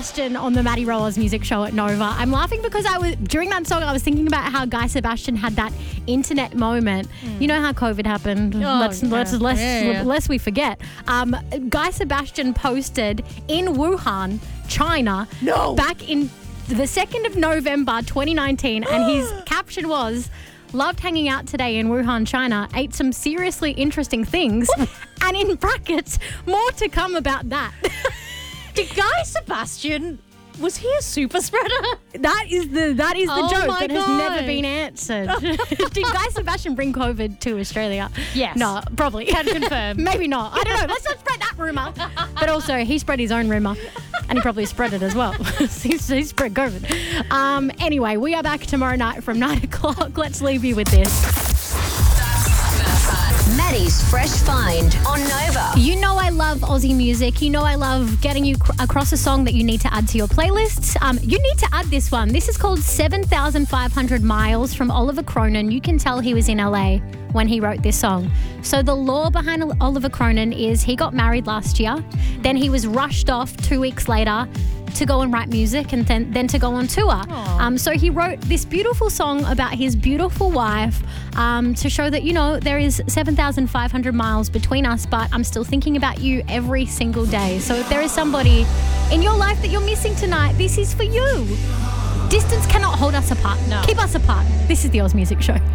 Sebastian on the Maddie Rollers music show at Nova. I'm laughing because during that song I was thinking about how Guy Sebastian had that internet moment. You know how COVID happened? Lest we forget. Guy Sebastian posted in Wuhan, China, back in the 2nd of November 2019, and his caption was, "Loved hanging out today in Wuhan, China. Ate some seriously interesting things." And in brackets, more to come about that. Did Guy Sebastian, was he a super spreader? That is the joke that has God. never been answered. Did Guy Sebastian bring COVID to Australia? Yes. No, probably. Can confirm. Maybe not. I don't know. Let's not spread that rumour. But also, he spread his own rumour. And he probably spread it as well. he spread COVID. Anyway, we are back tomorrow night from 9 o'clock. Let's leave you with this. Maddie's Fresh Find on Nova. You know I love Aussie music. You know I love getting you across a song that you need to add to your playlists. You need to add this one. This is called 7,500 Miles from Oliver Cronin. You can tell he was in LA when he wrote this song. So the lore behind Oliver Cronin is he got married last year. Then he was rushed off 2 weeks later to go and write music and then to go on tour. So he wrote this beautiful song about his beautiful wife to show that, you know, there is 7,500 miles between us, but I'm still thinking about you every single day. So if there is somebody in your life that you're missing tonight, this is for you. Distance cannot hold us apart. No. Keep us apart. This is the Oz Music Show.